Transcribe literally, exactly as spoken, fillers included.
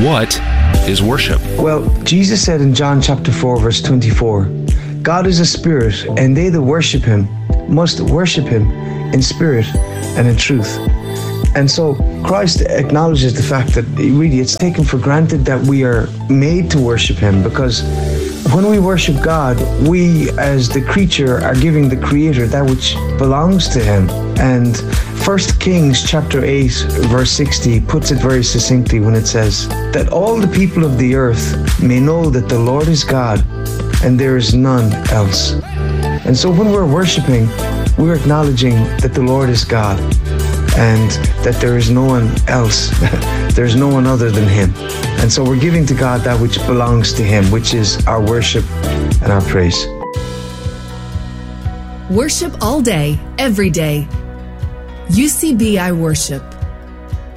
What is worship? Well, Jesus said in John chapter four, verse twenty-four, God is a spirit, and they that worship him must worship him in spirit and in truth. And so Christ acknowledges the fact that really it's taken for granted that we are made to worship him, because when we worship God, we as the creature are giving the creator that which belongs to him. And First Kings chapter eight verse sixty puts it very succinctly when it says that all the people of the earth may know that the Lord is God and there is none else. And so when we're worshiping, we're acknowledging that the Lord is God and that there is no one else. There's no one other than him. And so we're giving to God that which belongs to him, which is our worship and our praise. Worship all day, every day. U C B I Worship.